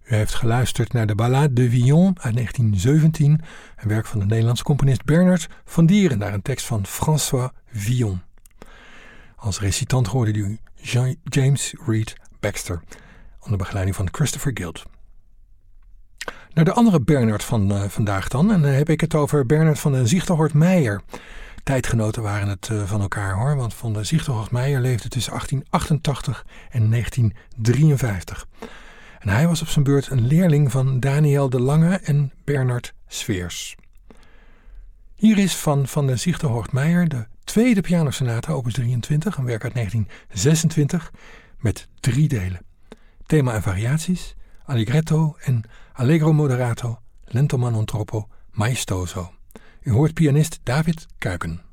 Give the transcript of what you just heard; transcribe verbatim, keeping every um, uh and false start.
U heeft geluisterd naar de Ballade de Villon uit negentien zeventien, een werk van de Nederlandse componist Bernard van Dieren naar een tekst van François Villon. Als recitant hoorde u Jean- James Reed Baxter, onder begeleiding van Christopher Guild. Naar de andere Bernard van uh, vandaag dan, en dan heb ik het over Bernard van de Ziegtelhorst-Meyer. Tijdgenoten waren het uh, van elkaar hoor, want van de Ziegtelhorst-Meyer leefde tussen achttien achtentachtig en negentien drieënvijftig. En hij was op zijn beurt een leerling van Daniel de Lange en Bernard Sfeers. Hier is van Van de Ziegtelhorst-Meyer de tweede pianosonate, opus drieëntwintig, een werk uit negentien zesentwintig, met drie delen. Thema en variaties, allegretto en allegro moderato, lento ma non troppo, maestoso. U hoort pianist David Kuiken.